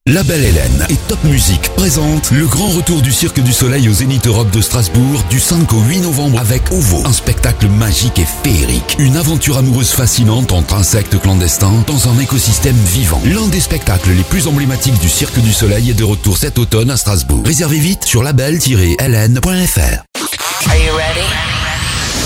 La Belle Hélène et Top Music présentent le grand retour du Cirque du Soleil au Zénith Europe de Strasbourg du 5 au 8 novembre avec OVO. Un spectacle magique et féerique. Une aventure amoureuse fascinante entre insectes clandestins dans un écosystème vivant. L'un des spectacles les plus emblématiques du Cirque du Soleil est de retour cet automne à Strasbourg. Réservez vite sur label-hélène.fr. Are you ready?